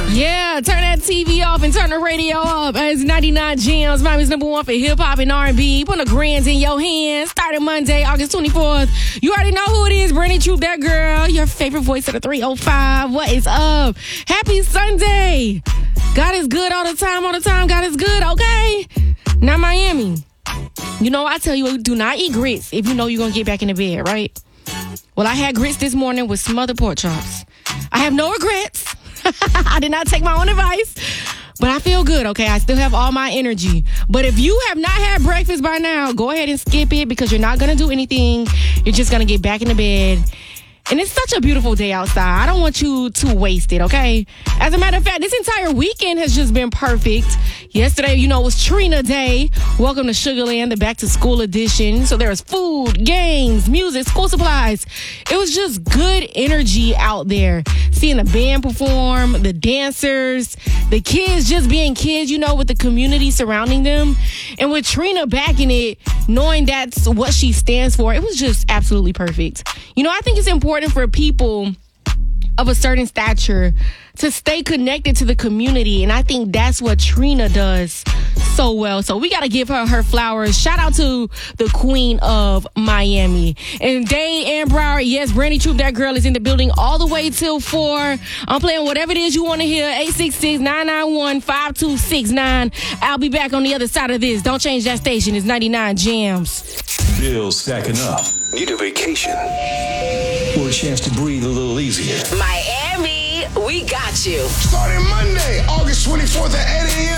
Yeah, turn that TV off and turn the radio up. It's 99 Gems, Miami's #1 for hip-hop and R&B. Put the grands in your hands. Starting Monday, August 24th. You already know who it is. Brittany Troop, that girl. Your favorite voice of the 305. What is up? Happy Sunday. God is good all the time. God is good, okay? Now, Miami. You know, I tell you, do not eat grits if you know you're going to get back in the bed, right? Well, I had grits this morning with smothered pork chops. I have no regrets. I did not take my own advice, but I feel good, okay? I still have all my energy. But if you have not had breakfast by now, go ahead and skip it because you're not going to do anything. You're just going to get back in the bed. And it's such a beautiful day outside. I don't want you to waste it, okay? As a matter of fact, this entire weekend has just been perfect. Yesterday, you know, was Trina Day. Welcome to Sugarland, the back-to-school edition. So there was food, games, music, school supplies. It was just good energy out there. Seeing the band perform, the dancers, the kids just being kids, you know, with the community surrounding them. And with Trina backing it, knowing that's what she stands for, it was just absolutely perfect. You know, I think it's important for people of a certain stature to stay connected to the community, and I think that's what Trina does so well. So we got to give her flowers. Shout out to the queen of Miami. And Dade and Broward, yes, Brandy Troop, that girl, is in the building all the way till 4. I'm playing whatever it is you want to hear. 866-991-5269. I'll be back on the other side of this. Don't change that station. It's 99 Jams. Bills stacking up. Need a vacation or a chance to breathe a little easier? Miami, we got you. Starting Monday, August 24th at 8 a.m.